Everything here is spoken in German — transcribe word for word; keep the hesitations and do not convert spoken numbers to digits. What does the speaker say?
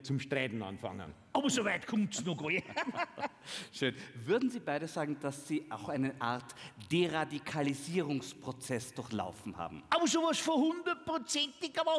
zum Streiten anfangen. Aber so weit kommt's noch gar nicht. Schön. Würden Sie beide sagen, dass Sie auch eine Art Deradikalisierungsprozess durchlaufen haben? Aber sowas von hundertprozentig, aber